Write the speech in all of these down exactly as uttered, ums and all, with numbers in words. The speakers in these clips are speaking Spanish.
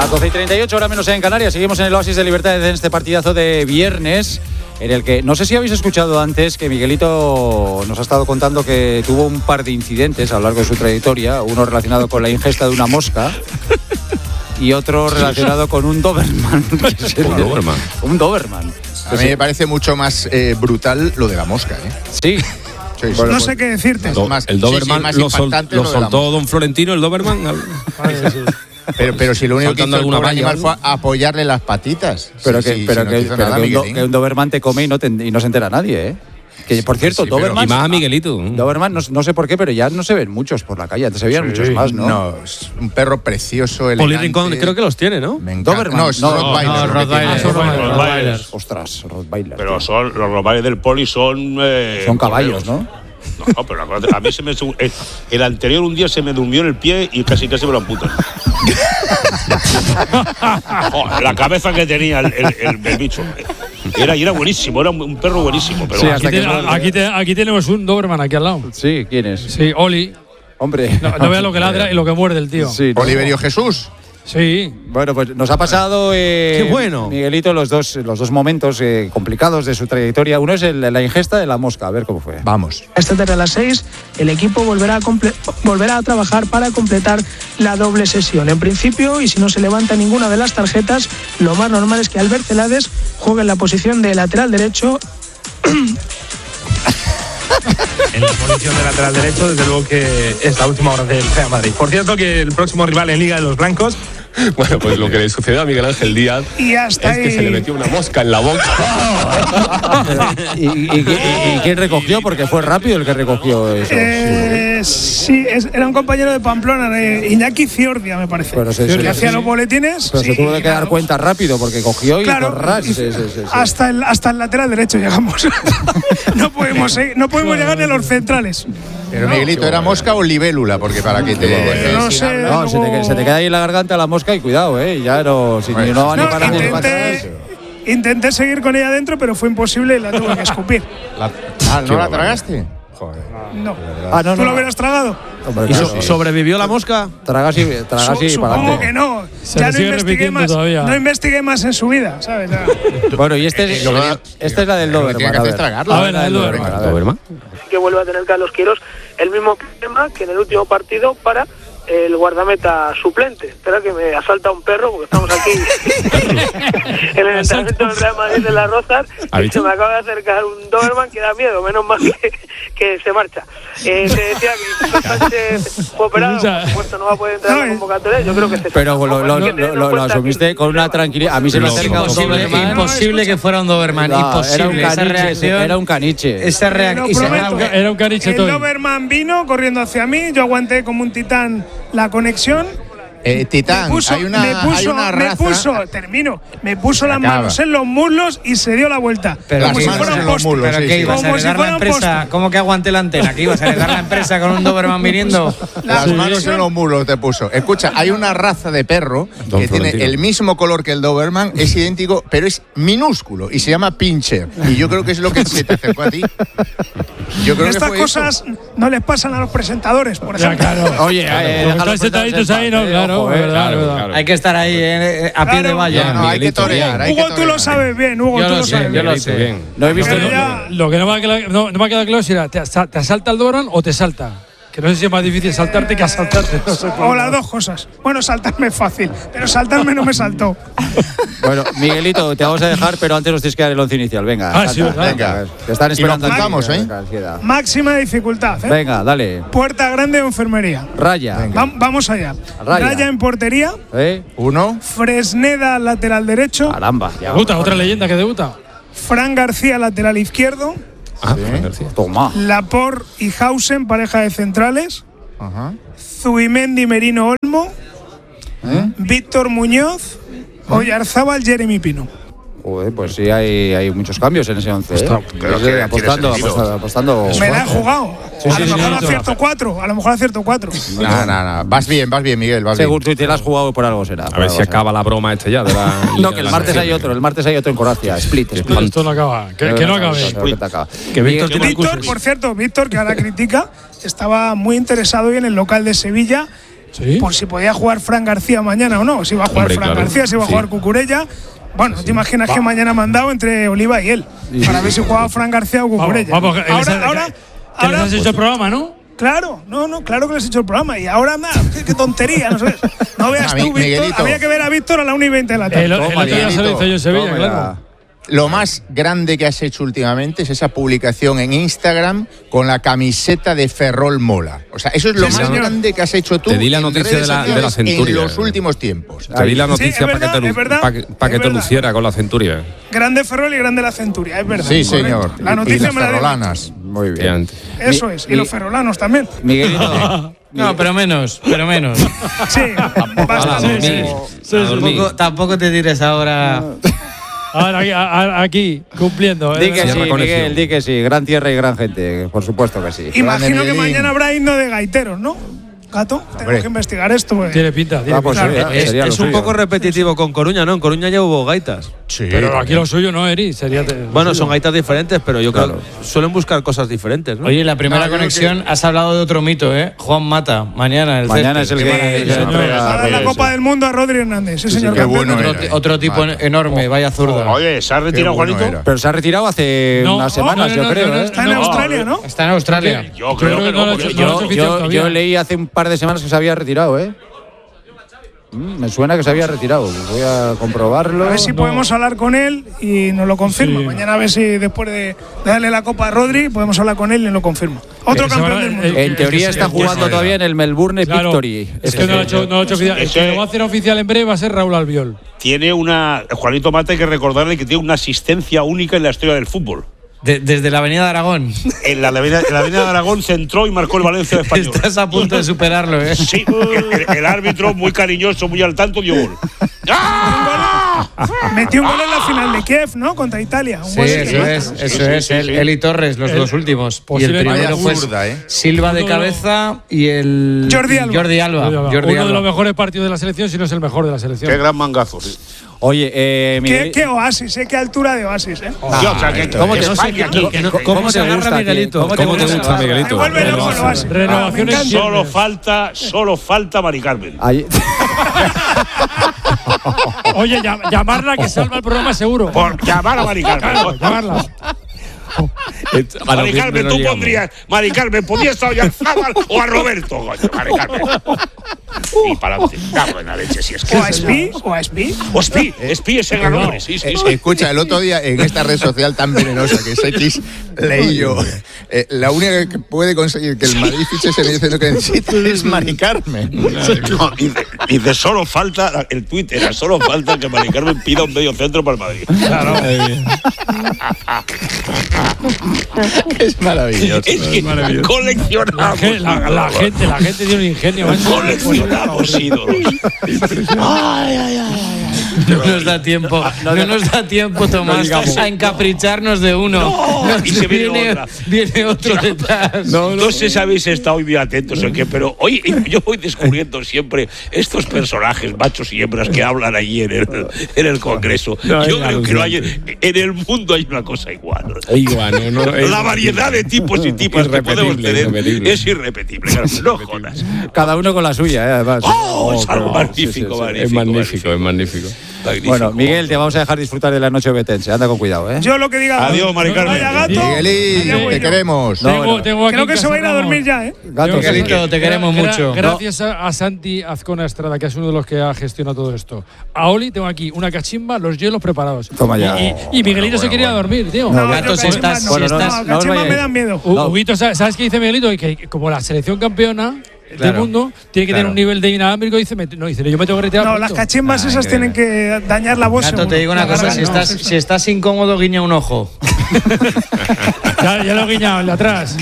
Las doce y treinta y ocho, hora menos en Canarias. Seguimos en el Oasis de Libertad en este partidazo de viernes, en el que no sé si habéis escuchado antes que Miguelito nos ha estado contando que tuvo un par de incidentes a lo largo de su trayectoria, uno relacionado con la ingesta de una mosca y otro relacionado con un Doberman. ¿Un Doberman? Un Doberman. A mí me parece mucho más eh, brutal lo de la mosca, ¿eh? Sí. Sí, bueno, no sé qué decirte. Do, más, el Doberman sí, sí, lo, sol, lo, lo soltó don Florentino, el Doberman. Pero, pero si lo único Saltando que hizo el pobre valla, animal fue apoyarle las patitas. Pero sí, que, sí, pero si que, no pero nada, que, un do, Miguelín. que un Doberman te come y no, te, y no se entera nadie, ¿eh? Que, por cierto, sí, Doberman... Y más a Miguelito. Doberman, no, no sé por qué, pero ya no se ven muchos por la calle. Antes se veían Sí, muchos más, ¿no? No, es un perro precioso, elegante. Poli Rincón creo que los tiene, ¿no? Me encanta. Doberman. No, es No, Rottweiler. no, lo que Rottweiler. tiene. Ah, son Rottweiler. Rottweiler. Ostras, Rottweiler. Pero tío. son los Rottweiler del Poli son eh, Son caballos, correos. ¿no? No, pero a mí se me el, el anterior un día se me durmió en el pie y casi casi me lo amputan. Oh, la cabeza que tenía el, el, el, el bicho. Era, y era buenísimo, era un perro buenísimo. Pero Sí, hasta aquí, que tiene- no- aquí te- aquí tenemos un Doberman aquí al lado. Sí, ¿quién es? Sí, Oli. Hombre. No, no veas lo que ladra y lo que muerde el tío. Sí, ¿no? Oliverio Jesús. Sí. Bueno, pues nos ha pasado, eh, Qué bueno. Miguelito, los dos, los dos momentos eh, complicados de su trayectoria. Uno es el- la ingesta de la mosca, a ver cómo fue. Vamos. Esta tarde a las seis el equipo volverá a, comple- volverá a trabajar para completar la doble sesión. En principio, y si no se levanta ninguna de las tarjetas, lo más normal es que Albert Celades juegue en la posición de lateral derecho. En la posición de lateral derecho, desde luego que es la última hora del Real Madrid. Por cierto, que el próximo rival en Liga de los Blancos. Bueno, pues lo que le sucedió a Miguel Ángel Díaz Y hasta es que ahí. se le metió una mosca en la boca. ¿Y, y- y- y quién recogió? Porque fue rápido el que recogió eso. Eh, sí, es- era un compañero de Pamplona, de Iñaki Ciordia, me parece. Pero se- que se- hacía sí. los boletines. Pero sí, se tuvo que dar claro. cuenta rápido porque cogió y Claro, corras. y- Sí, sí, sí, sí. hasta, el, hasta el lateral derecho llegamos. no podemos, seguir- no podemos llegar ni a los centrales. Pero Miguelito, ¿era mosca o libélula? Porque para que te. No sin sé. hablar- No, se te, se te queda ahí en la garganta la mosca y cuidado, ¿eh? Ya no, si Bueno, no va ni No, para adelante ni para atrás. intenté, intenté seguir con ella adentro, pero fue imposible y la tuve que escupir. La- ah, ¿no la tragaste? No. Ah, no, ¿Tú no. lo hubieras tragado? Hombre, ¿Y claro, so- sí. sobrevivió la mosca? Tragas y, tragas Su- y para supongo adelante. que no. Se ya le no sigue investigué repitiendo más. todavía. No investigué más en su vida, ¿sabes? Ya. Bueno, y este es, Eh, lo que- esta es la del lo que tiene Doberman. que A hacer ver. es tragarla. A ver, la del Doberman. a ver. ¿Doberman? Que vuelve a tener Carlos Queiroz el mismo problema que en el último partido para el guardameta suplente. Espera que me asalta un perro porque estamos aquí en el entrenamiento del Real Madrid de las Rozas ¿Ha y visto? se me acaba de acercar un Doberman que da miedo, menos mal que, que se marcha. Eh, te decía que Jesús Sánchez fue operado, por supuesto no va a poder entrar en la convocatoria, yo creo que se Pero lo, lo, Hay que lo, tener lo- en lo cuenta asumiste que- con una tranquilidad. A mí se me acerca un Imposible, Doberman. imposible que fuera un Doberman, No, imposible. era un esa caniche, reacción, era un caniche. esa Te reacción. lo y se- prometo. Era un caniche El toy. Doberman vino corriendo hacia mí, yo aguanté como un titán la conexión. Eh, Titán, me puso, hay una, me puso, hay una me raza. puso, termino, me puso las acaba. manos en los muslos y se dio la vuelta. Pero Las como si manos fuera en un los poste. muslos, ¿Pero sí, qué sí. ibas a Como si heredar la fuera un empresa? poste. ¿Cómo que aguante la antena? ¿Que ibas a heredar la empresa con un Doberman viniendo? Las Sí. manos en los muros te puso. Escucha, hay una raza de perro Don que tiene Florentino. el mismo color que el Doberman, es idéntico, pero es minúsculo y se llama Pinscher. Y yo creo que es lo que se te acercó a ti. Yo creo Estas que fue cosas no les pasan a los presentadores, por Ya, ejemplo. claro. Oye, eh, Como déjalo están sentaditos sentarse ahí, en ¿no? paz, eh, Claro, ojo, eh, verdad, claro, verdad. claro. Hay que estar ahí eh, a pie Claro. de valla. eso. No, hay que Miguelito, torear. hay que Hugo, tú lo torear. sabes bien, Hugo, Yo tú lo lo sé, sabes yo bien. lo sé. Bien. No he visto. Pero no- ya- Lo que no me ha quedado, no, no me ha quedado claro si era, ¿te, asa- te asalta el Doberman o te salta? Que no sé si es más difícil saltarte que asaltarte. No sé por O qué. las dos cosas. Bueno, saltarme es fácil, pero saltarme no me saltó. Bueno, Miguelito, te vamos a dejar, pero antes nos tienes que dar el once inicial. Venga, Ah, sí, salta, ¿verdad? venga. Te están Y esperando lo aquí, apuntamos, ¿eh? venga, ansiedad. Máxima dificultad, ¿eh? Venga, dale. Puerta grande o enfermería. Raya. Va- vamos allá. Raya. Raya en portería. ¿Eh? Uno. Fresneda, lateral derecho. Caramba. Ya. Debuta, otra leyenda que debuta. Fran García, lateral izquierdo. Ah, Fran García. Toma. Laporte y Hausen, pareja de centrales. Ajá. Zubimendi, Merino, Olmo. Víctor Muñoz. Oyarzábal, Jeremy Pino. Joder, pues sí, hay, hay muchos cambios en ese once. ¿eh? creo Sí, que apostando, tiene sentido. apostando, apostando. Me la he jugado. Sí, a sí, lo sí, mejor sí, acierto cuatro. A lo mejor acierto cuatro. No, no, no. Vas bien, vas bien, Miguel, vas Seguro bien. tú te la has jugado por algo será. A por ver algo si será. acaba la broma este ya. De la No, que el martes hay otro, el martes hay otro en Croacia. Split, split. Esto no acaba. Que, que no acabe. Que te acaba. Que Víctor tiene Víctor, excuses. por cierto, Víctor, que ahora critica, estaba muy interesado hoy en el local de Sevilla. ¿Sí? por si podía jugar Fran García mañana o no. Si va a jugar Hombre, Fran claro. García, si va a Sí. jugar Cucurella. Bueno, ¿te imaginas que mañana me han dado entre Oliva y él? Para ver si jugaba Fran García o Cucurella. Vamos, vamos, que les ahora, has- ahora, que ahora, les has hecho el programa, ¿no? Claro, no, no, claro que les he hecho el programa. Y ahora nada, qué, qué tontería, no sé. No veas Ah, tú, Víctor. Miguelito. Había que ver a Víctor a la una y veinte de la tarde. El, el Toma, otro día se lo Miguelito. hice yo en Sevilla, Toma claro. ya. Lo más grande que has hecho últimamente es esa publicación en Instagram con la camiseta de Ferrol Mola. O sea, eso es lo Sí, más señor. grande que has hecho tú Te di la en noticia redes de la- de la sociales centuria. en los últimos tiempos. Te di la Sí, noticia es para verdad, que te, es verdad, pa que, pa es que te verdad. luciera con la centuria. Grande Ferrol y grande la Centuria, es verdad. Sí, correcto. señor. La Y- noticia y las me la dio. ferrolanas. Muy Que bien. antes. Eso Mi- es. Y mi- los ferrolanos también. Miguelito. No, pero menos, pero menos. Sí, bastante. Sí, sí. sí. Tampoco, tampoco te tires ahora. Ahora aquí, a- a- aquí, cumpliendo. Di ¿eh? que sí, Cierra conexión. Miguel, di que sí. Gran tierra y gran gente, por supuesto que sí. Imagino que Miguelín. mañana habrá himno de gaiteros, ¿no? Gato, tengo Hombre. que investigar esto. Pues. Tiene pinta, tiene Ah, pues pinta. sí, Claro, eh, Es, sería lo es un suyo. poco repetitivo con Coruña, ¿no? En Coruña ya hubo gaitas. Sí. Pero aquí lo suyo no, Eri. Sería te- Bueno, lo son suyo. gaitas diferentes, pero yo creo que suelen buscar cosas diferentes, ¿no? Oye, en la primera No, yo creo conexión has hablado de otro mito, ¿eh? Juan Mata, mañana el Mañana es césped. el Qué que, maravilla. que se señor. entrega A a dar la Reyes, Copa sí. del Mundo a Rodri Hernández, sí, señor qué campeón. bueno Otro, era, ti- eh. otro tipo Mata. enorme, vaya zurda. Oye, ¿se ha Qué retirado bueno Juanito? era. Pero se ha retirado hace No, unas semanas, no, no, yo no, creo. no, no, ¿eh? Está en No, Australia, ¿no? Está en Australia. Yo creo que no lo no. ha porque hecho- yo- no lo ha hecho Yo, oficial yo, todavía. yo leí hace un par de semanas que se había retirado, ¿eh? Mm, me suena que se había retirado. Voy a comprobarlo. A ver si No. podemos hablar con él y nos lo confirma. Sí. Mañana a ver si después de, de darle la Copa a Rodri podemos hablar con él y nos lo confirma. Otro Que se campeón van a- del mundo. el- En teoría que está se- jugando que- todavía en el Melbourne Claro, Victory. es que no lo ha hecho, no lo ha hecho oficial. El que lo va a hacer oficial en breve va a ser Raúl Albiol. Tiene una. Juanito Mata, hay que recordarle que tiene una asistencia única en la historia del fútbol. De- desde la Avenida de Aragón. En la, avenida, en la Avenida de Aragón se entró y marcó el Valencia de Español. Estás a punto de superarlo, ¿eh? Sí, el, el árbitro, muy cariñoso, muy al tanto, dio gol. ¡Ah! Metió un gol en la final de Kiev, ¿no? Contra Italia. Un Sí, gol eso que- es, eso sí, es. sí, él, sí. él y Torres, los El- dos últimos. Y el posiblemente- primero Vaya fue zurda, ¿eh? Silva de Uno de los- cabeza y el. Jordi Alba. Jordi Alba. Jordi Uno de Alba. los mejores partidos de la selección, si no es el mejor de la selección. Qué gran mangazo, sí. Oye, eh, ¿Qué, Miguel. qué oasis, ¿eh? Qué altura de oasis, ¿eh? Yo, o sea, que, ¿cómo que te- España, ¿cómo- que- cómo- que- cómo te gusta, Miguelito? ¿Cómo ¿Cómo te gusta, Me Miguelito? vuelve loco el Renovación. oasis. Renovaciones Ah, me encanta. Solo falta, solo falta Mari Carmen. Ahí- Oye, llam- llamarla que salva el programa seguro. Por llamar a Mari Carmen. Claro, llamarla. Mari Carmen, tú pondrías. Mari Carmen, podías estar ya a Zábal o a Roberto, coño, Mari Carmen. Y para adelante. Cago en la leche, si es que. O a Spi, o a Spi. O Spi, Spi ese gran hombre, sí, sí, Eh, sí. Escucha, el otro día en esta red social tan venenosa que es X, leí yo, eh, la única que puede conseguir que el Madrid fiche se me diciendo que necesita es Mari Carmen. No, dice, dice, solo falta, el tuit era, solo falta que Mari Carmen pida un medio centro para el Madrid. Claro. Es maravilloso. Es que La, coleccionamos. gen- la- la gente, la gente tiene un ingenio. macho. Coleccionamos ídolos. No nos da tiempo, no, nos da tiempo, Tomás, a encapricharnos de uno. No, Nos y se viene viene, otra. viene otro detrás. No, sé si habéis estado muy atentos o qué, pero hoy yo voy descubriendo siempre estos personajes, machos y hembras, que hablan allí en el, en el Congreso. Yo creo que no hay, en el mundo hay una cosa igual. Igual, no, no, es- La variedad de tipos y tipas que podemos Irrepetible, tener irrepetible. es irrepetible. Claro, no jodas. Cada uno con la suya, ¿eh? Además. ¡Oh! Es algo pero- magnífico, sí, sí, sí. magnífico. Es magnífico, es magnífico. magnífico. Bueno, Miguel, te vamos a dejar disfrutar de la noche obetense. Anda con cuidado, ¿eh? Yo lo que diga. Adiós, Mari Carmen. Vaya gato. Miguelín, allá voy te yo. queremos. No, Tengo, bueno. tengo aquí Creo en que se va a ir a casa, dormir no. ya, ¿eh? Gato, Miguelito, te queremos Gra- mucho. Gracias a, a Santi Azcona Estrada, que es uno de los que ha gestionado todo esto. A Oli tengo aquí una cachimba, los hielos preparados. Toma ya. Y, y- y Miguelito se quería dormir, tío. No, Gato, yo si cachimbas estás- no. Bueno, si no, estás- No, no os cachimbas vayáis. me dan miedo. U- No. Huguito, ¿sabes sabes qué dice Miguelito? Y que como la selección campeona del Claro. mundo tiene que Claro. tener un nivel de inalámbrico, dice, me- no, dice, yo me tengo que retirar. No, pronto. las cachimbas esas tienen que dañar la voz. Gato, seguro. te digo una La cosa, si garganta, estás, no, si estás incómodo, guiña un ojo. Ya, ya lo he guiñado, el de atrás.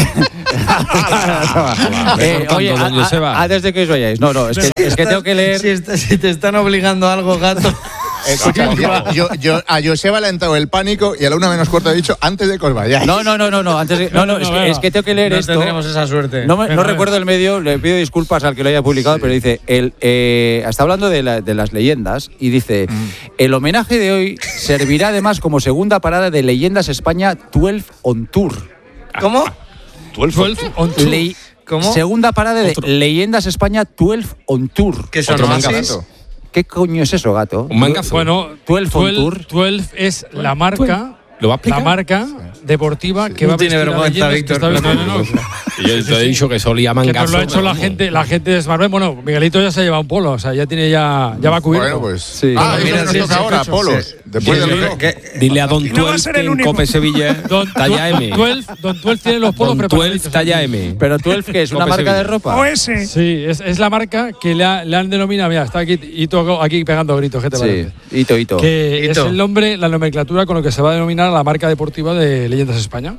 Eh, oye, Cortando, don a- a- Joseba. antes de que os vayáis. No, no, es que, es que tengo que leer. Si, está- si te están obligando a algo, gato. Escucha, yo, yo- yo- a Joseba le ha entrado el pánico y a la una menos cuarto ha dicho antes de que os vayáis. No, no, no, no, no. Antes de- no, no, es, que, es que tengo que leer No esto. tendremos esa suerte. No, me- no Venga, recuerdo el medio, le pido disculpas al que lo haya publicado, pero dice, el, eh, está hablando de, la- de las leyendas y dice, el homenaje de hoy servirá además como segunda parada de Leyendas España doce on Tour. ¿Cómo? Tú el Twelve on two. Le- ¿Cómo? Segunda parada de Otro. Leyendas España doce on Tour. ¿Qué son Otro Oasis? mangazo. ¿Qué coño es eso, Gato? Un mangazo. Bueno, doce on Tour. doce es la marca. ¿Lo va a explicar? La marca deportiva que No va a tiene vestir a vergüenza, Leyendas, que Víctor. está- no, no, no. Y yo te he dicho que solía Que mangazo. nos lo ha hecho pero la vamos. gente, la gente de Smartbank. Bueno, Miguelito ya se ha llevado un polo, o sea, ya tiene ya, ya va cubierto. Bueno, pues. Sí. Ah, Mira, eso nos sí, toca sí, ahora, sí, Polos. sí. Después Sí, del sí, reloj. que- Dile a Don Y no va a Tuelf ser que el en único. Cope Sevilla Don talla M. doce, Don doce tiene los polos Don Tuelf preparados. talla M. Pero doce, ¿qué es? ¿Una Cope marca de Sevilla. ropa? O ese. Sí, es, es la marca que le, ha- le han denominado. Mira, está aquí Ito aquí pegando gritos. ¿Qué te Sí, parece? hito, hito. Que Hito. es el nombre, la nomenclatura con lo que se va a denominar la marca deportiva de Leyendas España.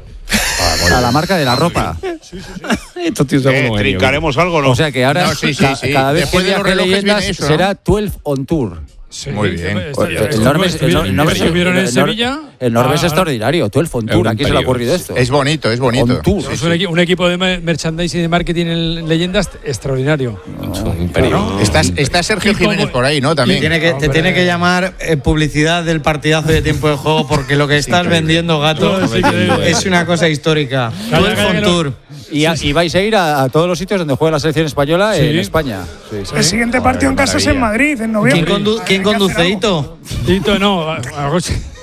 A la marca de la ropa. Estos tíos son Eh, unos genios. ¿Trincaremos algo no? O sea que ahora No, sí, sí, ca- sí. cada vez Después que de los viaje relojes Leyendas viene eso, ¿no? será doce on Tour. Sí, Muy bien. está- El está- nombre es- el estuvieron- nombre- el nombre es- estuvieron en el nombre- Sevilla. El nombre es Ah, extraordinario, doce on Es Tour. un ¿A quién se le ha imperio. ocurrido esto? Es bonito, es bonito. On Tour. Sí, Es sí. un, equi- un equipo de me- merchandising y de marketing en Leyendas extraordinario. Es un imperio. Está, está Sergio Y como- Jiménez por ahí, ¿no? También. Tiene que, te Hombre. tiene que llamar eh, publicidad del partidazo de tiempo de juego porque lo que estás vendiendo, gato, Es increíble. es una cosa histórica. Calla, doce calla, on que no- Tour. Y, a- y vais a ir a, a todos los sitios donde juega la selección española Sí. en España. Sí, sí. El siguiente partido en casa es en Madrid, en noviembre. ¿Quién, condu- Hay quién que hacer conduce, algo. Ito? Ito no. a- a-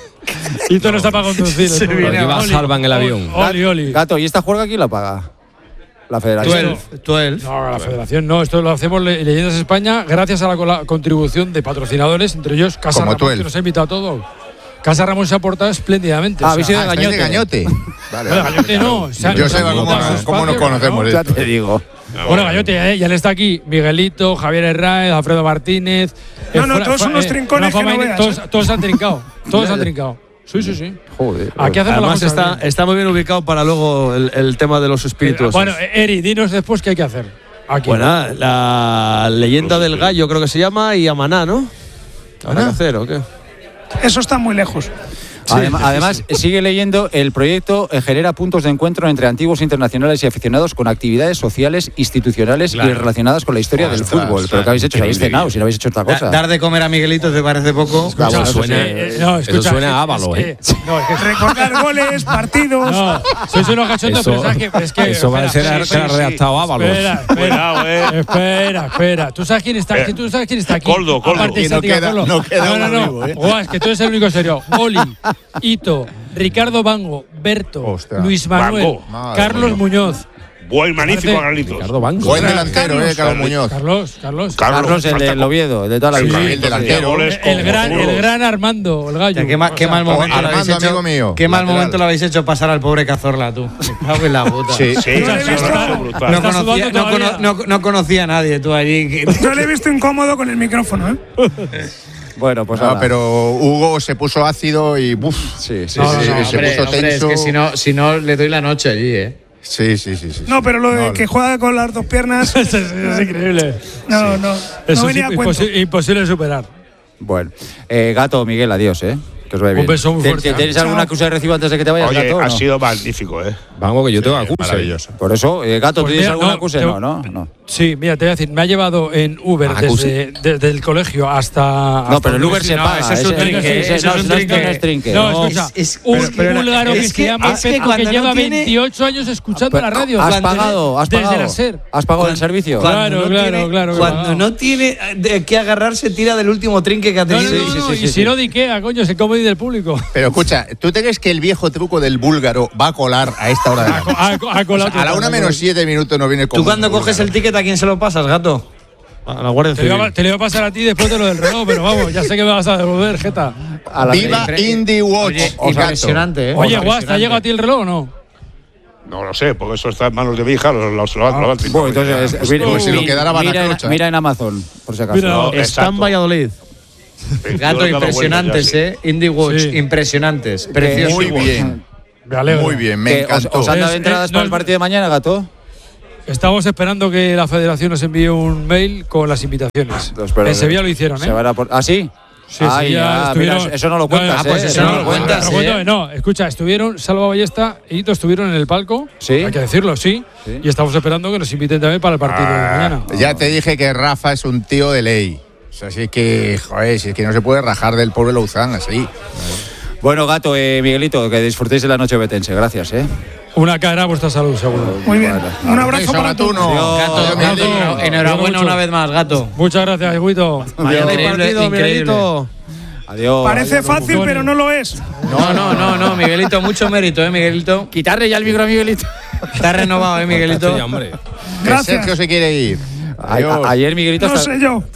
Ito no está para conducir. Se el viene pobre. a- Oli, salvan el avión. Oli, Oli. Gato, ¿y esta juerga quién la paga? La federación. doce. doce. No, la federación no, esto lo hacemos Le- Leyendas España gracias a la cola- contribución de patrocinadores, entre ellos Casa Como Ramón, tú, él. que nos ha invitado a todo. Casa Ramón se ha portado espléndidamente. Ah, o habéis sea, ido de Ah, estáis de gañote. gañote. Vale, bueno, vale. Gañote no. o sea, Yo nos sé han cómo, invitado a su cómo nos espacio, conocemos de Ya esto. te digo. Bueno, Gañote, eh, ya le está aquí Miguelito, Javier Herráez, Alfredo Martínez. No, eh, no, fuera- todos fuera- unos eh, trincones Rafa que no Maine, veas, todos, eh. todos han trincado. Todos han trincado. Sí, sí, sí. Joder. Aquí hacemos Además la cosa está, bien. está muy bien ubicado para luego el, el tema de los espíritus. Bueno, eh, Eri, dinos después qué hay que hacer. Aquí. Bueno, la leyenda del gallo creo que se llama y Amaná, ¿no? ¿Habrá que hacer o qué? Eso está muy lejos. Adem- Además, sigue leyendo, el proyecto eh, genera puntos de encuentro entre antiguos internacionales y aficionados con actividades sociales, institucionales y relacionadas con la historia del Ostras, fútbol. ¿Pero qué habéis hecho? ¿Habéis cenado? Si no habéis hecho otra Da- cosa. dar de comer a Miguelito te parece poco. Escucha, Eso eso suena, sí. Eh, eh, no, eso escucha, suena a es- Ávalo, es ¿eh? que- No, es que Recordar goles, partidos. No, sois unos cachondos, Eso- pero ¿sabes qué? Es que. eso va a espera, ser espera, que ha redactado Ábalos. Espera, espera, Cuidado, eh. espera, espera. ¿Tú sabes quién está aquí? ¿Tú sabes quién está aquí? Coldo, Coldo. Aparte de Y no Santiago queda- Coldo. no queda no, no, uno no. vivo, ¿eh? Buah, es que tú eres el único serio. Oli, Ito, Ricardo Bango, Berto, Ostras. Luis Manuel, Bango. Madre Carlos mía. Muñoz. Buen magnífico, Aparte- Carlitos. Ricardo Banco. Buen delantero, eh, Carlos Muñoz. Carlos, Carlos. Carlos, el del Oviedo, el de toda la Sí, vida. el delantero. Goles El como gran, zulos. el gran Armando, el gallo. Ya, qué, ma- O qué sea, mal momento Armando, lo habéis hecho. amigo mío, Qué mal lateral. momento lo habéis hecho pasar al pobre Cazorla, tú. Me cago en la puta. Sí. Sí, Yo le he sí, visto- ha sido brutal. No Está conocía, sudando no, cono- todavía. no- no conocía a nadie tú allí. que- Yo le he visto incómodo con el micrófono, ¿eh? Bueno, pues No, nada. pero Hugo se puso ácido y buf, Sí, sí, No, sí. no, sí, no, se hombre, puso hombre, tenso. es que si no, si no le doy la noche allí, ¿eh? Sí, sí, sí, sí. No, pero lo de No, que juega con las dos piernas. es, es increíble. No, no. Eso No es venía a cuento. imposi- imposible de superar. Bueno, eh, Gato, Miguel, adiós, ¿eh? Que os vaya bien. Un beso muy ¿Te- fuerte, te- ¿Tienes ¿eh? alguna Chao. acusa de recibo antes de que te vayas, Oye, Gato? o ha no? sido magnífico, ¿eh? Vamos, que yo tengo acuse. maravilloso. Por eso, eh, Gato, Pues ¿tienes mira, alguna no, acuse? te- No, no, no. Sí, mira, te voy a decir, me ha llevado en Uber Ah, desde, desde el colegio hasta. No, hasta pero el Uber se no, paga. ese es un ese- trinque, ese- ese no, es un no, trinque. esto no es trinque. No, No. escucha, Es- es- un pero- pero- búlgaro es que que- se llama es que Petro, que, cuando no lleva tiene- veintiocho años escuchando Pero, la radio. ¿Has Cuando- pagado? ¿Has desde pagado? la SER. ¿Has pagado el servicio? Claro, Cuando no claro, tiene- claro, Cuando claro. no tiene de qué agarrarse, tira del último trinque que ha No, no, tenido. no, sí, no, sí, y sí, si sí. no, ¿de Ikea, coño? Es el comedy del público. Pero escucha, ¿tú te crees que el viejo truco del búlgaro va a colar a esta hora de la noche? Ha- ha- ha colado O sea, a la todo, una ha menos colado. siete minutos no viene con Tú cuando coges el ticket, ¿a quién se lo pasas, gato? A la Guardia Te lo, iba, Civil. a- te lo iba a pasar a ti después de lo del reloj, pero vamos, ya sé que me vas a devolver, Jeta. A la- Viva Indie Watch. Oye, y Gato. impresionante, ¿eh? Oye, Guas, ¿te ha llegado a ti el reloj o no? No lo sé, porque eso está en manos de mi hija, lo, lo, lo, lo, lo, lo- Bueno, entonces, es- mira, Pues si lo mi- quedara van a mira, en, clocha. mira en Amazon, por si acaso. Mira, No, Está en exacto. Valladolid. Yo le Gato, he dado impresionantes, vueltas ya, ¿eh? Indie Watch, Sí. impresionantes. Precioso. Muy bien. Me alegro. Muy bien, me ¿Qué, os, encantó. os han dado Es- entradas es- para no el es- partido de mañana, Gato? Estamos esperando que la federación nos envíe un mail con las invitaciones. Los- pero- en Sevilla lo hicieron, Se ¿eh? van a por- ¿Ah, sí? Sí, Ay, Sevilla ah, estuvieron- mira, eso no lo cuentas, No, ah, pues ¿eh? eso no lo cuentas, No, cuento, ¿eh? no, escucha, estuvieron Salva Ballesta y Hito estuvieron en el palco. Sí. Hay que decirlo, sí. Sí. Y estamos esperando que nos inviten también para el partido de mañana. Ya te dije que Rafa es un tío de ley. O sea, si es que, joder, si es que no se puede rajar del pobre Louzán así. Bueno, Gato, eh, Miguelito, que disfrutéis de la noche betense. Gracias, ¿eh? Una cara a vuestra salud, seguro. Muy bien. Un abrazo para tú. Gato, gato, enhorabuena una vez más, Gato. Muchas gracias, Guito. Mañana hay partido, increíble. Miguelito. Adiós. Parece fácil, pero no lo es. No, no, no, no, Miguelito, mucho mérito, ¿eh, Miguelito? Quitarle ya el micro a Miguelito. Está renovado, ¿eh, Miguelito? Sí, hombre. Que Sergio se quiere ir. A- a- ayer Miguelito No hasta- sé yo.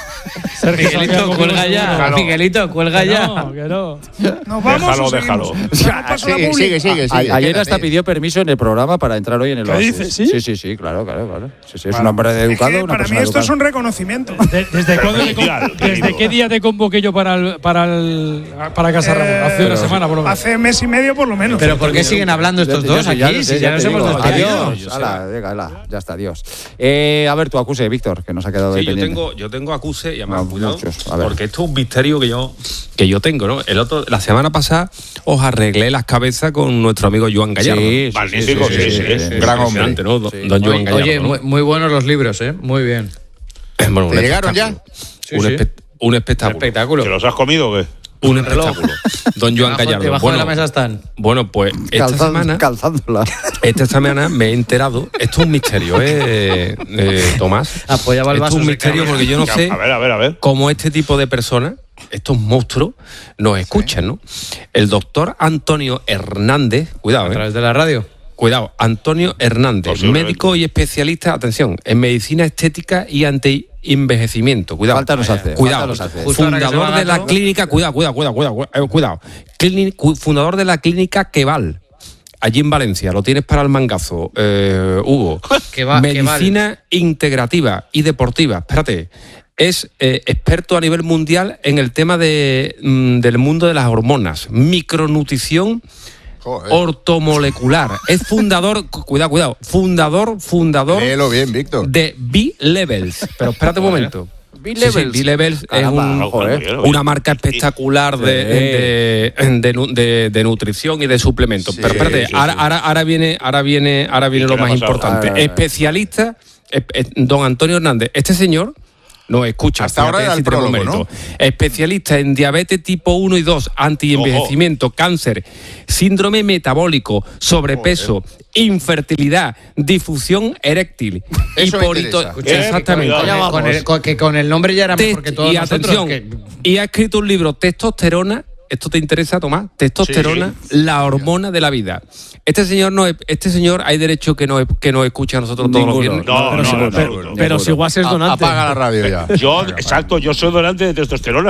Miguelito, cuelga ya. Déjalo. Miguelito, cuelga Que ya. no, que no. Nos vamos. Déjalo, o déjalo. seguimos? Ya pasó la Sigue, publi. sigue, sigue. A- sigue, ayer quédate. hasta pidió permiso en el programa para entrar hoy en el ¿Qué Oasis. dices, sí? Sí, sí, sí, claro, claro, claro. Sí, sí, es un hombre Es educado, que una para mí persona esto es educada. un reconocimiento. De- ¿Desde, cuándo te con- Genial, ¿Desde querido. qué día te convoqué yo para el, para el, para Casa Ramón? Hace una semana, por lo menos. Hace mes y medio por lo menos. Pero ¿por qué siguen hablando estos Ya- dos ya- aquí? ya lo sé, Si ya te nos digo. hemos despedido. Adiós. Hala, venga, hala, ya está, adiós. Eh, a ver, tu acuse, Víctor, que nos ha quedado Sí, ahí yo pendiente. tengo, yo tengo acuse y además, Ah, cuidado, muchos, a ver. porque esto es un misterio que yo, que yo tengo, ¿no? El otro, la semana pasada os arreglé las cabezas con nuestro amigo Joan Gallardo. Sí, sí, Magnífico, sí, sí, sí, sí. sí, sí. Gran hombre. Impresionante, ¿no? Don, don Joan Oye, Gallardo. oye, ¿no? muy, muy buenos los libros, ¿eh? Muy bien. Bueno, ¿Te un llegaron ya? espectáculo. un, sí. espe- un espectáculo. Espectáculo. ¿Que los has comido o qué? Un espectáculo. Don Joan Debajo- Gallardo. Debajo bueno, de la mesa están. bueno, pues esta Calzando- semana, calzándola. esta semana me he enterado. Esto es un misterio, ¿eh, eh, Tomás? Apoyaba el Esto es vaso, un se misterio cae. porque yo no sé A ver, a ver, a ver. cómo este tipo de personas, estos monstruos, nos escuchan, ¿no? El doctor Antonio Hernández, cuidado, A ¿eh? través de la radio. Cuidado, Antonio Hernández, Posiblemente. médico y especialista, atención, en medicina estética y anti-envejecimiento. Cuidado. Falta nos hace, Cuidado. falta nos hace. Justo ahora que se Fundador va de la Gato. clínica, cuidado, cuidado, cuidado, cuidado, eh, cuidado. Clíni- cu- fundador de la clínica Queval, allí en Valencia. Lo tienes para el mangazo, eh, Hugo. Queval, Medicina integrativa y deportiva. Espérate. Es eh, experto a nivel mundial en el tema de, mm, del mundo de las hormonas, micronutrición Joder. ortomolecular. Es fundador, cu- cuidado, cuidado, fundador, fundador Léelo bien, Víctor. de B-Levels. Pero espérate un momento. B-Levels. Sí, sí, B-Levels es Caramba, un- joder. una marca espectacular de, de, de nu- de- de nutrición y de suplementos. Sí, Pero espérate, sí, ahora, sí. ahora, ahora viene, ahora viene, ahora viene ¿Y lo qué le más ha pasado? importante. Ah, ah, ah. Especialista, eh, eh, don Antonio Hernández. Este señor nos escucha. Hasta ahora fíjate era si el tenemos prólogo, mérito. Especialista en diabetes tipo uno y dos, antienvejecimiento, cáncer, síndrome metabólico, sobrepeso, infertilidad, difusión eréctil, Eso me hiporito- interesa. Escucha, Exactamente. cuidado. Con el- con el- con- que con el nombre ya era Test- mejor que todos y nosotros. atención, que- y ha escrito un libro, Testosterona. ¿Esto te interesa, Tomás? Testosterona, la hormona de la vida. Este señor no es- este señor hay derecho que nos que nos escuche a nosotros todos los Ninguno. viernes. No, pero no, si- no, pero- no, no. Pero si Guas es A- donante. Apaga la radio ya. Yo, exacto, yo soy donante de testosterona.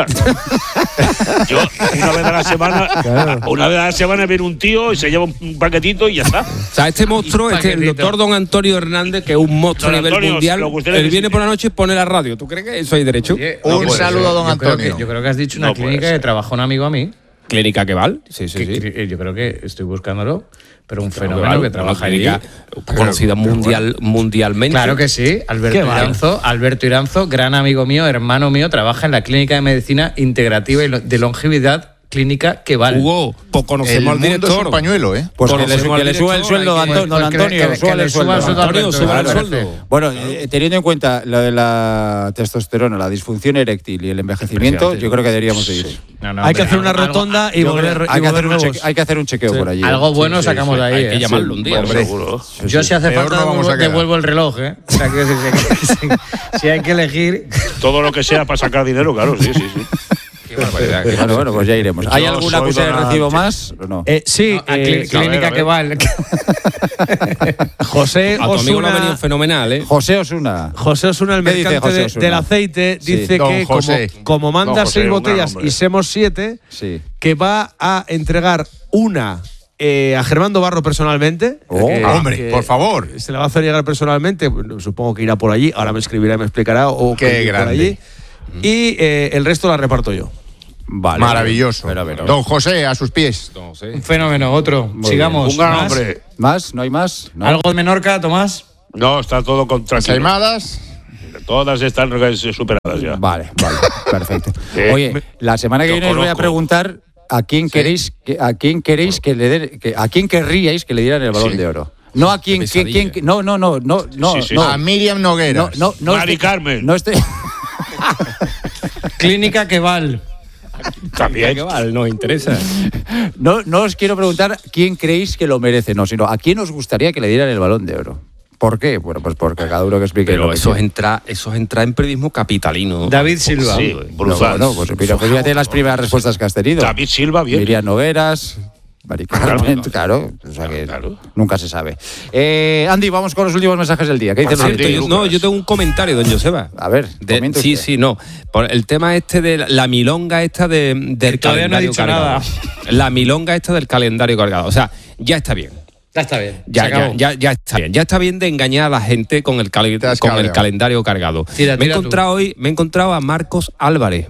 Yo, una vez a la semana, una vez a la semana viene un tío y se lleva un paquetito y ya está. O sea, este monstruo, este, el paquetito. doctor don Antonio Hernández, que es un monstruo Don a nivel Antonio, mundial, lo que usted él necesite. viene por la noche y pone la radio. ¿Tú crees que eso hay derecho? Oye, Un no puede saludo ser. a don Yo creo Antonio. que- Yo creo que has dicho una No puede clínica ser. que trabaja un amigo a mí. Clínica que val. Sí, sí, que- sí. que- yo creo que estoy buscándolo, pero un Claro, fenómeno Keval, que trabaja una clínica ahí. conocida mundial, mundialmente. Claro que sí, Alberto Qué vale. Iranzo, Alberto Iranzo, gran amigo mío, hermano mío, trabaja en la clínica de medicina integrativa y lo- de longevidad clínica que vale. Hugo, pues El conocemos al mundo es director. un pañuelo, ¿eh? Pues que le, Conocemos que al le suba el director, sueldo, hay que- Anto- don pues que le- Antonio, que le- súbale que le el sueldo. suba el sueldo a Antonio, Alberto, súbale el me sueldo. parece. Bueno, eh, teniendo en cuenta lo de la testosterona, la disfunción eréctil y el envejecimiento, yo creo que deberíamos de ir. No, no, Hay que hombre, hacer una algo- rotonda y Yo creo- volver, y hay, que hacer volver un nuevos. cheque- hay que hacer un chequeo Sí. por allí. Algo bueno Sí, sí, sacamos sí. de ahí. Hay eh. que llamarlo un día. Hombre. Seguro. Yo si hace Peor falta no vamos a devuelvo, quedar. devuelvo el reloj, ¿eh? O sea, quiero decir, si, si- si hay que elegir… Todo lo que sea para sacar dinero, claro, sí, sí, sí. Qué barbaridad. qué Bueno, bueno, pues ya iremos. ¿Hay Yo alguna soy cosa de donante. recibo más o no? Eh, sí, No, a eh, clí- clínica a ver, a que vale. José A tu amigo lo ha venido Osuna, fenomenal, ¿eh? José Osuna. José Osuna, el ¿Qué dice mercante José de- Osuna? del aceite, Sí. dice Don que como, José. como manda Don José, seis un gran botellas hombre. y somos siete, Sí. que va a entregar una eh, a Germán Barro personalmente. Oh, que- hombre, que por favor. Se le va a hacer llegar personalmente. Bueno, supongo que irá por allí. Ahora me escribirá y me explicará. O Qué que ir por grande. allí. Y eh, el resto la reparto yo. Vale. Maravilloso. Pero, pero- Don José, a sus pies. Entonces, Un fenómeno, otro. Muy Sigamos. Un gran ¿Más? hombre. ¿Más? ¿No hay más? ¿No? ¿Algo de Menorca, Tomás? No, está todo con tranquilo. Saimadas. Todas están superadas ya. Vale, vale, perfecto. Eh, Oye, la semana que lo viene os voy a conozco. preguntar a quién queréis que a quién queréis que le den, que, a quién querríais que le dieran el balón Sí. de oro. No a quién, Qué quién, pesadilla. quién- no, no, no, no, no, Sí, sí, no, sí. A Miriam Noguera. no, no, no Mari estoy- Carmen. No estoy. Clínica que vale. También. que vale, nos interesa. no, no os quiero preguntar quién creéis que lo merece, no, sino a quién os gustaría que le dieran el Balón de Oro. ¿Por qué? Bueno, pues porque cada uno que explique. Pero lo que eso es, quiera. entrar, eso es entrar en periodismo capitalino. David Silva. Sí, No, brutal. bueno, pues mira, pues fíjate las primeras respuestas que has tenido. David Silva, bien. Miriam Nogueras, Mari Carmen, claro, o sea que Claro. nunca se sabe. Eh, Andy, vamos con los últimos mensajes del día. ¿Qué dices? Por cierto, Andy? yo- no, yo tengo un comentario, don Joseba. A ver, De- comente sí, usted. sí, no. Por el tema este de la, la milonga esta de, del Todavía no he calendario dicho cargado. nada. La milonga esta del calendario cargado. O sea, ya está bien. Ya está bien. Ya, Se acabó. ya, ya, ya está bien. Ya está bien de engañar a la gente con el, cali- Te has con el cabreado. calendario cargado. Tira, me he tira tú. encontrado hoy, me he encontrado a Marcos Álvarez.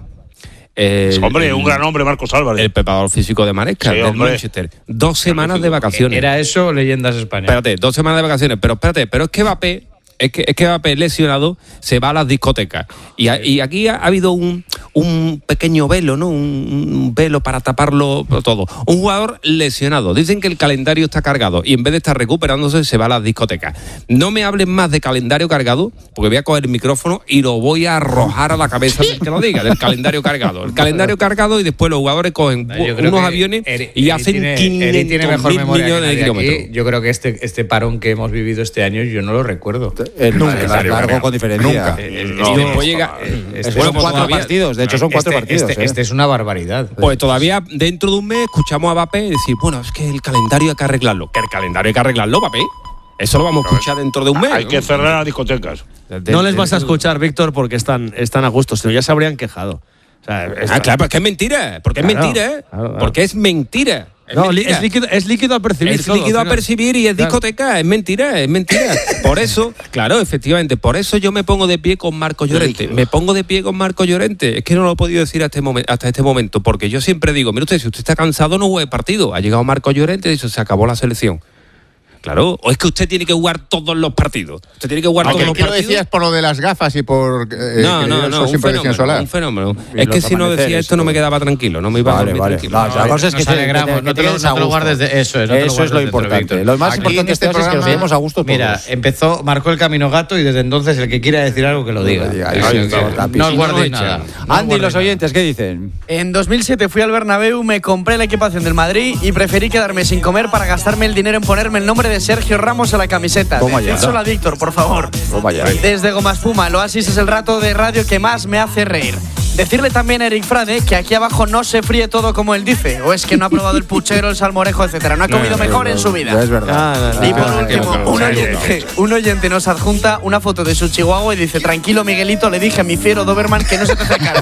El- Hombre, un el- gran hombre, Marcos Álvarez. El preparador físico de Maresca, Sí, del hombre. Manchester. Dos semanas de vacaciones. ¿Era eso o Leyendas España? Espérate, dos semanas de vacaciones. Pero espérate, pero es que Mbappé, es que, es que Mbappé lesionado se va a las discotecas. Y, a- y aquí ha, ha habido un, un pequeño velo, ¿no? Un, un velo para taparlo todo. Un jugador lesionado. Dicen que el calendario está cargado y en vez de estar recuperándose se va a las discotecas. No me hablen más de calendario cargado, porque voy a coger el micrófono y lo voy a arrojar a la cabeza del que lo diga, del calendario cargado. El calendario cargado y después los jugadores cogen Yo creo unos que aviones Eri- y Eri hacen tiene, Eri tiene mejor quinientos mil memoria que millones de nadie aquí. kilómetros. Yo creo que este, este parón que hemos vivido este año yo no lo recuerdo. El, Nunca, el Mario, largo Mario. con diferencia. Nunca. Eh, No, este- después llega- este- Fueron pues cuatro todavía- partidos, de hecho son cuatro este, partidos. Este, ¿eh? este es una barbaridad. Pues todavía dentro de un mes escuchamos a Mbappé decir, bueno, es que el calendario hay que arreglarlo. Que el calendario hay que arreglarlo, Mbappé. Eso lo vamos a escuchar dentro de un mes. Hay ¿no? que cerrar las discotecas. De- No les de- vas a escuchar, Víctor, porque están, están a gusto, sino ya se habrían quejado. O sea, es- Ah, claro, pero es que es mentira. Porque Claro, es mentira, ¿eh? claro, claro. Porque es mentira. Es no, li- mentira. es, líquido, es líquido a percibir. Es todo, líquido al a final. percibir y es Claro. discoteca, es mentira, es mentira. Por eso, claro, efectivamente, por eso yo me pongo de pie con Marco Llorente. Me pongo de pie con Marco Llorente. Es que no lo he podido decir hasta, este momen- hasta este momento, porque yo siempre digo, mire usted, si usted está cansado, no juegue partido. Ha llegado Marco Llorente y dice, se acabó la selección. Claro, o es que usted tiene que jugar todos los partidos. Usted tiene que jugar Aunque todos los ¿qué lo partidos. decías por lo de las gafas y por eh, No, que no, el no, sol un sin protección fenómeno, solar? un fenómeno. Y Es los que si no decía amaneceres, esto no me todo. quedaba tranquilo, no me iba a Vale, dormir vale. tranquilo. No, o sea, la cosa es que Nos te- alegramos, que te- no que te lo- quedes no a te lo gusto. guardes de- eso es, no te lo Eso es guardes lo dentro, importante. Víctor. Lo más Aquí importante en este es que nos programa- quedemos a gusto todos. Mira, empezó, marcó el camino gato y desde entonces el que quiera decir algo que lo diga. Ahí Así sí, que estamos no rápidos. os guardéis nada. No os Andy, guardéis los nada. oyentes, ¿qué dicen? En dos mil siete fui al Bernabéu, me compré la equipación del Madrid y preferí quedarme sin comer para gastarme el dinero en ponerme el nombre de Sergio Ramos en la camiseta. Toma ya. Decídselo a Víctor, por favor. Toma ya. Desde Goma Espuma, el Oasis es el rato de radio que más me hace reír. Decirle también a Eric Frade que aquí abajo no se fríe todo como él dice, o es que no ha probado el puchero, el salmorejo, etcétera. No ha comido mejor en su vida. Es verdad. Ah, no, no, Y por no, último, no, no, un no, oyente, un oyente nos adjunta una foto de su chihuahua y dice: tranquilo, Miguelito, le dije a mi fiero Doberman que no se te acercara.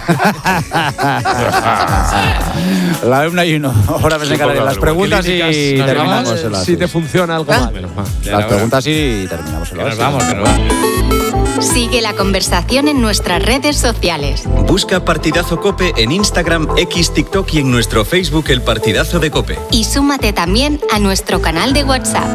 La una y uno. Ahora me sacaré las preguntas y Nos terminamos vamos, el si te Oasis. funciona algo mal. Las preguntas y terminamos el Que nos Oasis. vamos, que nos vamos. Sigue la conversación en nuestras redes sociales. Busca Partidazo Cope en Instagram, X, TikTok y en nuestro Facebook El Partidazo de Cope. Y súmate también a nuestro canal de WhatsApp.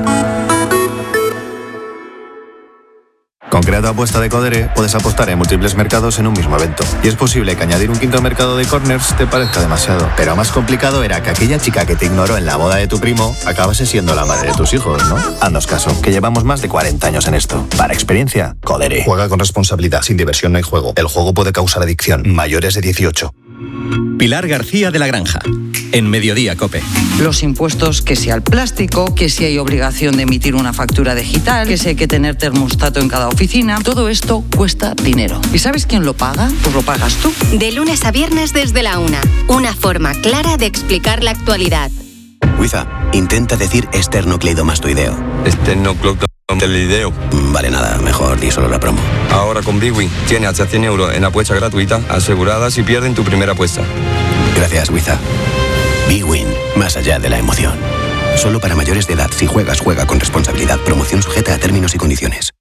Con Creato Apuesta de Codere puedes apostar en múltiples mercados en un mismo evento. Y es posible que añadir un quinto mercado de corners te parezca demasiado. Pero más complicado era que aquella chica que te ignoró en la boda de tu primo acabase siendo la madre de tus hijos, ¿no? Haznos caso, que llevamos más de cuarenta años en esto. Para experiencia, Codere. Juega con responsabilidad. Sin diversión no hay juego. El juego puede causar adicción. Mayores de dieciocho. Pilar García de la Granja, en Mediodía Cope. Los impuestos, que si al plástico, que si hay obligación de emitir una factura digital, que si hay que tener termostato en cada oficina, todo esto cuesta dinero. ¿Y sabes quién lo paga? Pues lo pagas tú. De lunes a viernes desde la una. Una forma clara de explicar la actualidad. Wiza, intenta decir esternocleidomastoideo. Esternocleidomastoideo. Vale, nada, mejor di solo la promo. Ahora con Big Win tiene hasta cien euros en apuesta gratuita asegurada si pierden tu primera apuesta. Gracias, Wiza. Big Win, más allá de la emoción. Solo para mayores de edad. Si juegas, juega con responsabilidad. Promoción sujeta a términos y condiciones.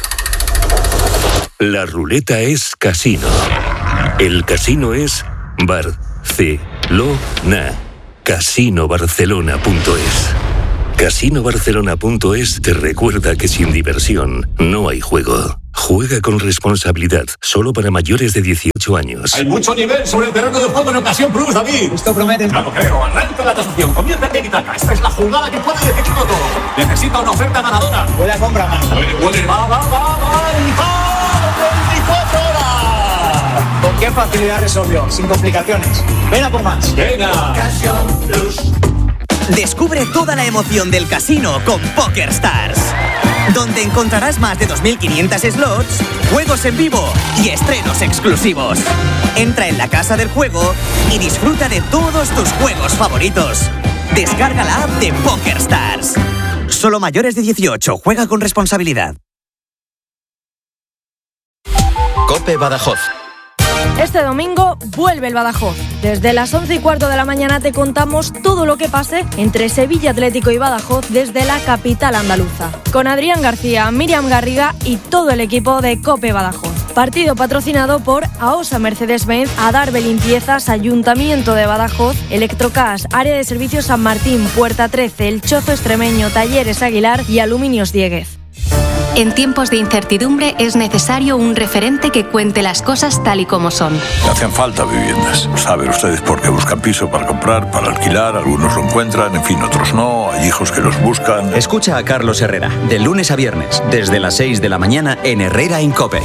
La ruleta es casino. El casino es Barcelona. casino barcelona punto es. casino barcelona punto es te recuerda que sin diversión no hay juego. Juega con responsabilidad, solo para mayores de dieciocho años. Hay mucho nivel sobre el terreno de juego en ocasión Plus, David. Esto promete. No lo creo. Arranca la tasación. Comienza el tiki-taka. Esta es la jugada que puede decidirlo todo. Necesita una oferta ganadora. Puede la compra más. Puede, puede. Va, va, va, va. veinticuatro horas. ¿Con qué facilidad resolvió? Sin complicaciones. Ven a por más. Venga. Ocasión Plus. Descubre toda la emoción del casino con PokerStars, donde encontrarás más de dos mil quinientos slots, juegos en vivo y estrenos exclusivos. Entra en la casa del juego y disfruta de todos tus juegos favoritos. Descarga la app de PokerStars. Solo mayores de dieciocho. Juega con responsabilidad. COPE Badajoz. Este domingo vuelve el Badajoz. Desde las once y cuarto de la mañana te contamos todo lo que pase entre Sevilla Atlético y Badajoz desde la capital andaluza. Con Adrián García, Miriam Garriga y todo el equipo de COPE Badajoz. Partido patrocinado por AOSA Mercedes-Benz, Adarve Limpiezas, Ayuntamiento de Badajoz, Electrocas, Área de Servicios San Martín, Puerta trece, El Chozo Extremeño, Talleres Aguilar y Aluminios Dieguez. En tiempos de incertidumbre es necesario un referente que cuente las cosas tal y como son. Le hacen falta viviendas. Saben ustedes por qué buscan piso para comprar, para alquilar. Algunos lo encuentran, en fin, otros no. Hay hijos que los buscan. Escucha a Carlos Herrera, de lunes a viernes, desde las seis de la mañana en Herrera en COPE.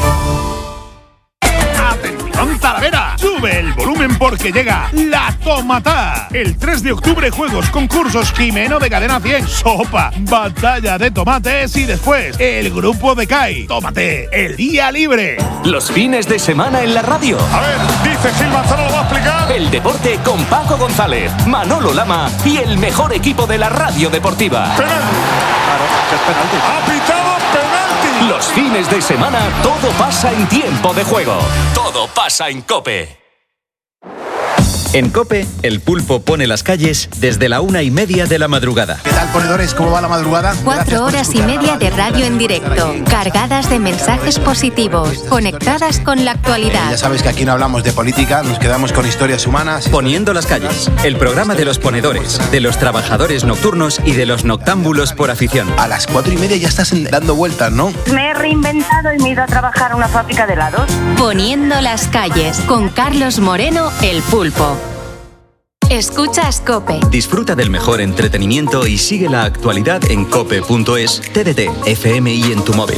¡Atención, Talavera! Sube el volumen porque llega La Tomata. El tres de octubre, juegos, concursos, Jimeno de Cadena cien, sopa, batalla de tomates y después el grupo de C A I. Tómate el día libre. Los fines de semana en la radio. A ver, dice Gil Manzano, ¿lo va a explicar? El deporte con Paco González, Manolo Lama y el mejor equipo de la radio deportiva. ¡Penalti! Claro, que es penalti. ¡Ha pitado penalti! Los fines de semana todo pasa en tiempo de juego. Todo pasa en COPE. En COPE, el pulpo pone las calles desde la una y media de la madrugada. ¿Qué tal, ponedores? ¿Cómo va la madrugada? Cuatro horas y media de radio en directo, cargadas de mensajes positivos, conectadas con la actualidad. Eh, ya sabes que aquí no hablamos de política, nos quedamos con historias humanas. Poniendo las calles, el programa de los ponedores, de los trabajadores nocturnos y de los noctámbulos por afición. A las cuatro y media ya estás dando vueltas, ¿no? Me he reinventado y me he ido a trabajar a una fábrica de helados. Poniendo las calles, con Carlos Moreno, el pulpo. Escuchas COPE. Disfruta del mejor entretenimiento y sigue la actualidad en cope punto es, T D T, F M y en tu móvil.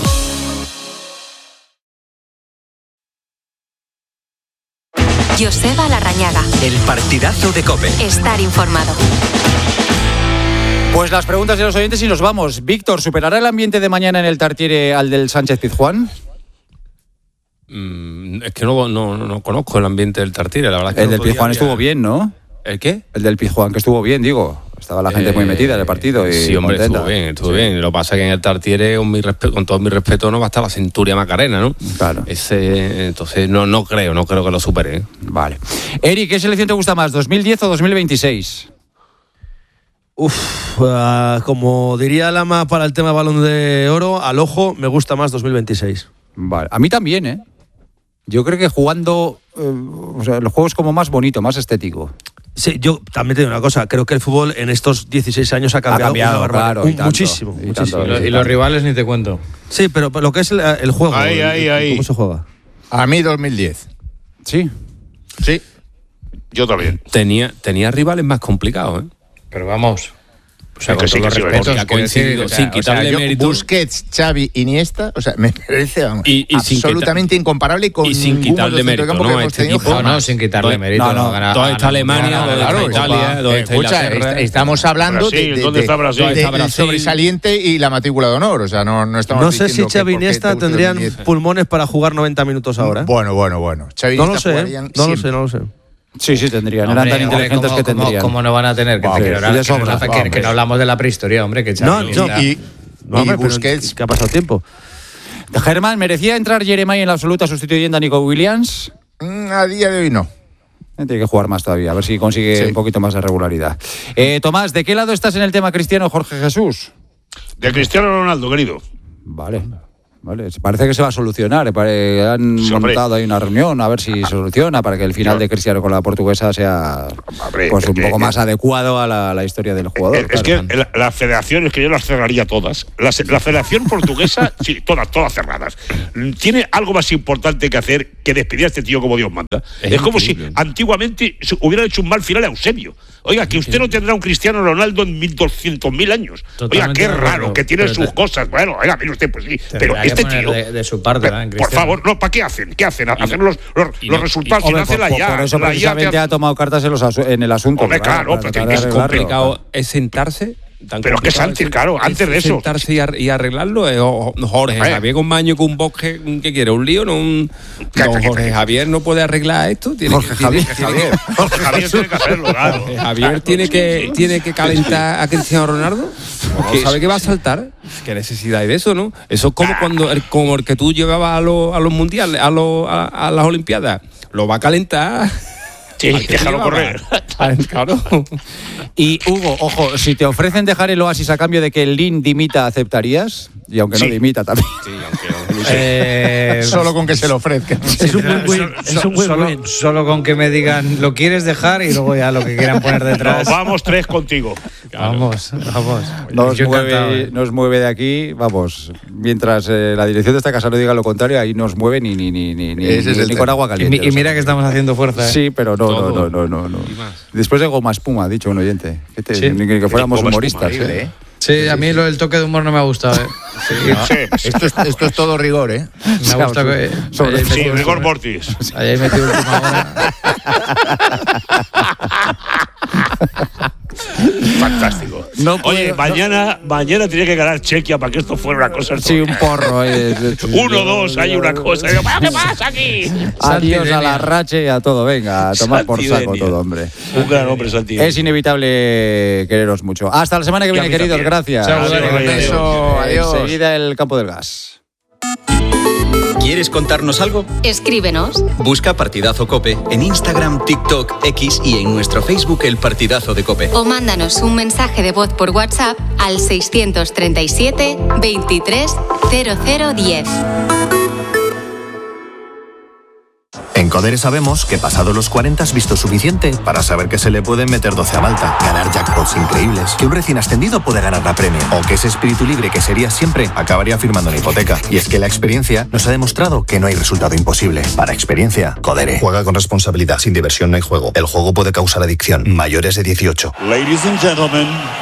Joseba Larrañaga. El partidazo de COPE. Estar informado. Pues las preguntas de los oyentes y nos vamos. Víctor, ¿superará el ambiente de mañana en el Tartiere al del Sánchez Pizjuán? Mm, es que no, no, no conozco el ambiente del Tartiere, la verdad. Es que el no del Pizjuán había... estuvo bien, ¿no? ¿El qué? El del Pizjuán, que estuvo bien, digo. Estaba la gente eh, muy metida en el partido. Y sí, hombre, contenta. estuvo bien, estuvo sí. bien. Lo que pasa es que en el Tartiere, con, mi respeto, con todo mi respeto, no va a estar la Centuria Macarena, ¿no? Claro. Ese, entonces, no, no creo, no creo que lo supere. ¿eh? Vale. Eric, ¿qué selección te gusta más, dos mil diez o dos mil veintiséis? Uf, uh, como diría Lama para el tema Balón de Oro, al ojo me gusta más dos mil veintiséis. Vale, a mí también, ¿eh? Yo creo que jugando, eh, o sea, el juego es como más bonito, más estético. Sí, yo también te digo una cosa, creo que el fútbol en estos dieciséis años ha cambiado, ha cambiado claro, un, y tanto, muchísimo. Y, muchísimo. tanto, y, lo, y los rivales ni te cuento. Sí, pero lo que es el, el juego, ahí, el, ahí, ahí. ¿cómo se juega? A mí dos mil diez. Sí. Sí. Yo también. Tenía, tenía rivales más complicados, ¿eh? Pero vamos... O sea, con sí, todos los respetos, ha coincidido, sin quitarle o sea, yo, mérito. Busquets, Xavi, Iniesta, o sea, me parece vamos, y, y absolutamente quita, incomparable con y sin quitarle mérito, no, este equipo, no, no, sin quitarle mérito. No, no, gana, toda esta Alemania, gana, donde claro, está Italia, donde está escucha, Inglaterra. estamos hablando Brasil, de, de, ¿dónde está Brasil? de, de, del sobresaliente y la matrícula de honor, o sea, no, no estamos No sé si Xavi y Iniesta tendrían pulmones para jugar noventa minutos ahora. ¿eh? Bueno, bueno, bueno. Xavi no lo sé, ¿eh? no lo sé, no lo sé. Sí, sí, tendrían. Hombre, eran tan inteligentes ¿cómo, que tendrían. ¿Cómo, ¿Cómo no van a tener? Que, wow, que, sí, ahora, de sobra, que, wow, que, que no hablamos de la prehistoria, hombre. Que no, no, y, no, hombre, y Busquets, que ha pasado tiempo. Germán, ¿merecía entrar Jeremai en la absoluta sustituyendo a Nico Williams? Mm, a día de hoy no. Tiene que jugar más todavía, a ver si consigue sí. un poquito más de regularidad. Eh, Tomás, ¿de qué lado estás en el tema Cristiano Jorge Jesús? De Cristiano Ronaldo, querido. Vale. Vale, parece que se va a solucionar. Han sí, montado ahí una reunión a ver si se soluciona para que el final de Cristiano con la portuguesa sea hombre, pues un poco más adecuado a la, la historia del jugador. Es, claro. es que la, la federación, es que yo las cerraría todas. La, la federación portuguesa, sí, todas, todas cerradas. Tiene algo más importante que hacer que despedir a este tío como Dios manda. Es, es como si antiguamente hubieran hecho un mal final a Eusebio. Oiga, que usted no tendrá un Cristiano Ronaldo en mil doscientos mil años. Totalmente. Oiga, qué raro, que tiene sus te... cosas. Bueno, oiga, mire usted, pues sí. Pero es este poner tío. de, de su parte, ¿eh, Por favor, no, ¿para qué hacen? ¿Qué hacen? Hacer los, los, los resultados, Hombre, sin hacer por, la por- ya. por eso la precisamente ya ha tomado cartas en, los asu- en el asunto. Hombre, claro, para pero tratar que de es arreglarlo. complicado es sentarse. Tan Pero que es complicado antes, es- claro, es antes de eso. sentarse y, ar- y arreglarlo. Eh, o- Jorge Eh. Javier con Maño con un bosque, ¿qué quiere? ¿Un lío? ¿No? Un, Quita, no, quita, Jorge quita. Javier no puede arreglar esto. Tiene Jorge que, Javier. tiene- tiene- Jorge Javier tiene que hacerlo, claro. Jorge Javier tiene que, tiene que calentar a Cristiano Ronaldo. ¿Qué ¿Sabe es? que va a saltar? ¿Qué necesidad hay de eso, no? Eso es como cuando el, como el que tú llevabas a los, a los mundiales, a, los, a, a las olimpiadas. Lo va a calentar. Sí, Al que déjalo llevaba. correr. Claro. Y Hugo, ojo, si te ofrecen dejar el Oasis a cambio de que el Lin dimita, ¿aceptarías? Y aunque Sí. no dimita también. Sí, aunque Eh, Solo con que se lo ofrezcan. Es un buen win. Es un buen solo, win. solo con que me digan, ¿lo quieres dejar? Y luego ya lo que quieran poner No, detrás. vamos tres contigo. Vamos, vamos. Nos Yo encantado, mueve, ¿eh? nos mueve de aquí, vamos, mientras eh, la dirección de esta casa no diga lo contrario, ahí nos mueve ni, ni, ni, ni, ni, Ese es ni- el ni tema. con agua Y, caliente. mi- y mira que estamos haciendo fuerza. ¿eh? Sí, pero no, no, Todo. no, no, no, no. Y más. Después de goma espuma, ha dicho un oyente. Que, te- Sí. ni que, que fuéramos Goma espuma, humoristas. horrible, ¿eh? Sí, a mí lo del toque de humor no me ha gustado. ¿eh? Sí, pues, Esto es, esto es todo rigor, ¿eh? Me ha gustado que. sobre- hayáis sí, metido- rigor mortis. hayáis metido última hora. Fantástico. No Oye, puedo- mañana, mañana tiene que ganar Chequia para que esto fuera una cosa. Sí, un porro. eh. Uno, dos, hay una cosa. ¿Pero qué pasa aquí? Adiós a la racha y a todo. Venga, a tomar por saco Santidenia. todo, hombre. Un gran hombre, Santi. Es inevitable quereros mucho. Hasta la semana que Y a viene, mí queridos. también. Gracias. Chao, Adiós, Dani. adiós. Beso, adiós. Enseguida el campo del gas. ¿Quieres contarnos algo? Escríbenos. Busca Partidazo Cope en Instagram, TikTok, X y en nuestro Facebook El Partidazo de Cope. O mándanos un mensaje de voz por WhatsApp al seiscientos treinta y siete veintitrés cero cero diez. En Codere sabemos que pasado los cuarenta has visto suficiente para saber que se le pueden meter doce a Malta, ganar jackpots increíbles, que un recién ascendido puede ganar la Premier, o que ese espíritu libre que sería siempre acabaría firmando una hipoteca. Y es que la experiencia nos ha demostrado que no hay resultado imposible. Para experiencia, Codere. Juega con responsabilidad. Sin diversión no hay juego. El juego puede causar adicción. Mayores de dieciocho. Ladies and gentlemen,